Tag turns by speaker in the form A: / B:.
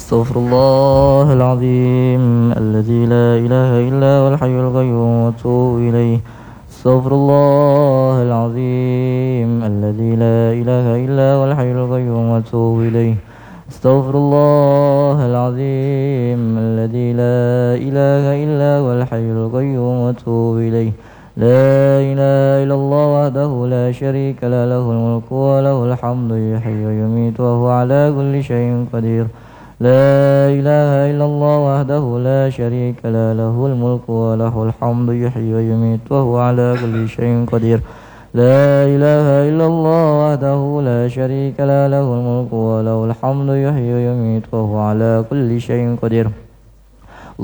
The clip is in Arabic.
A: استغفر الله العظيم الذي لا إله إلا هو الحي القيوم وأتوب إليه. استغفر الله العظيم الذي لا إله إلا هو الحي القيوم وأتوب إليه. استغفر الله العظيم الذي لا إله إلا هو الحي القيوم وأتوب إليه. لا إله إلا الله وحده لا شريك له الملك وله الحمد يحيي ويميت وهو على كل شيء قدير. لا إله إلا الله وحده لا شريك له الملك وله الحمد يحيي ويميت وهو على كل شيء قدير. لا إله إلا الله وحده لا شريك له الملك وله الحمد يحيي ويميت وهو على كل شيء قدير.